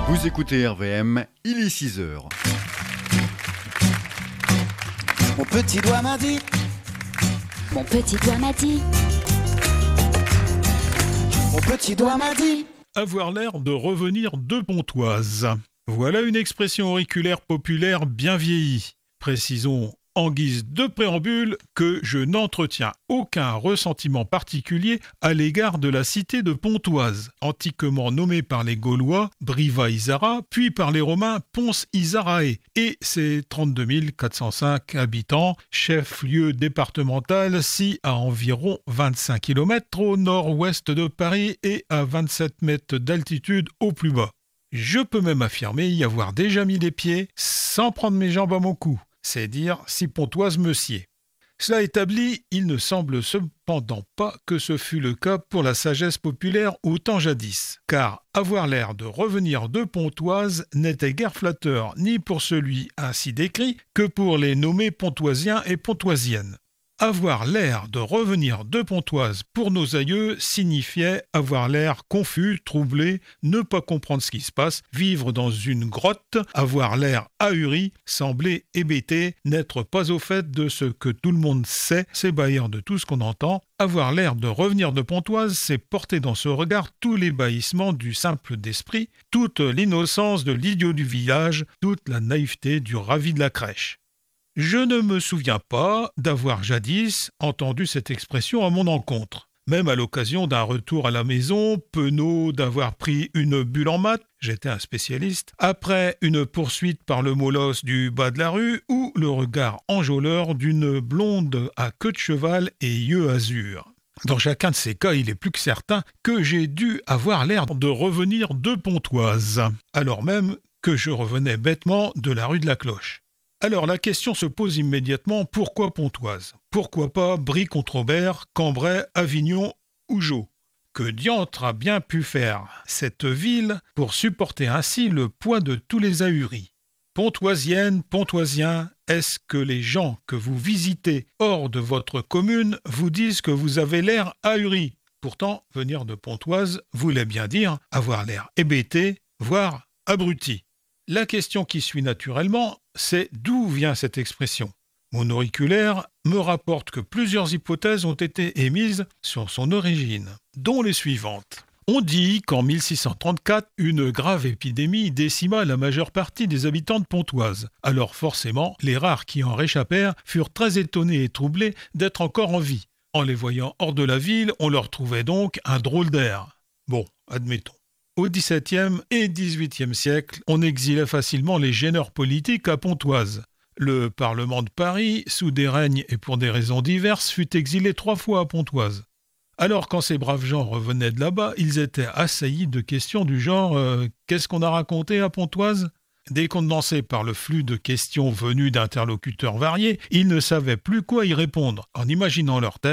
Vous écoutez RVM, il est 6h. Mon petit doigt m'a dit. Mon petit doigt m'a dit. Mon petit doigt m'a dit. Avoir l'air de revenir de Pontoise. Voilà une expression auriculaire populaire bien vieillie. Précisons en guise de préambule que je n'entretiens aucun ressentiment particulier à l'égard de la cité de Pontoise, antiquement nommée par les Gaulois Briva Isara, puis par les Romains Pons Isarae, et ses 32 405 habitants, chef-lieu départemental, si à environ 25 km au nord-ouest de Paris et à 27 mètres d'altitude au plus bas. Je peux même affirmer y avoir déjà mis les pieds sans prendre mes jambes à mon cou. C'est dire si Pontoise me sied. Cela établi, il ne semble cependant pas que ce fût le cas pour la sagesse populaire au temps jadis, car avoir l'air de revenir de Pontoise n'était guère flatteur ni pour celui ainsi décrit que pour les nommés pontoisiens et pontoisiennes. Avoir l'air de revenir de Pontoise pour nos aïeux signifiait avoir l'air confus, troublé, ne pas comprendre ce qui se passe, vivre dans une grotte, avoir l'air ahuri, sembler hébété, n'être pas au fait de ce que tout le monde sait, s'ébahir de tout ce qu'on entend. Avoir l'air de revenir de Pontoise, c'est porter dans ce regard tout l'ébahissement du simple d'esprit, toute l'innocence de l'idiot du village, toute la naïveté du ravi de la crèche. Je ne me souviens pas d'avoir jadis entendu cette expression à mon encontre. Même à l'occasion d'un retour à la maison, penaud d'avoir pris une bulle en maths, j'étais un spécialiste, après une poursuite par le molosse du bas de la rue ou le regard enjôleur d'une blonde à queue de cheval et yeux azur. Dans chacun de ces cas, il est plus que certain que j'ai dû avoir l'air de revenir de Pontoise, alors même que je revenais bêtement de la rue de la Cloche. Alors la question se pose immédiatement, pourquoi Pontoise ? Pourquoi pas Brie-Contrebert, Cambrai, Avignon ou Jeaux ? Que diantre a bien pu faire cette ville pour supporter ainsi le poids de tous les ahuris ? Pontoisienne, Pontoisien, est-ce que les gens que vous visitez hors de votre commune vous disent que vous avez l'air ahuri ? Pourtant, venir de Pontoise voulait bien dire avoir l'air hébété, voire abruti. La question qui suit naturellement, c'est d'où vient cette expression ? Mon auriculaire me rapporte que plusieurs hypothèses ont été émises sur son origine, dont les suivantes. On dit qu'en 1634, une grave épidémie décima la majeure partie des habitants de Pontoise. Alors forcément, les rares qui en réchappèrent furent très étonnés et troublés d'être encore en vie. En les voyant hors de la ville, on leur trouvait donc un drôle d'air. Bon, admettons. Au XVIIe et XVIIIe siècle, on exilait facilement les gêneurs politiques à Pontoise. Le Parlement de Paris, sous des règnes et pour des raisons diverses, fut exilé 3 fois à Pontoise. Alors quand ces braves gens revenaient de là-bas, ils étaient assaillis de questions du genre « Qu'est-ce qu'on a raconté à Pontoise ?» Décontenancés par le flux de questions venues d'interlocuteurs variés, ils ne savaient plus quoi y répondre, en imaginant leur tête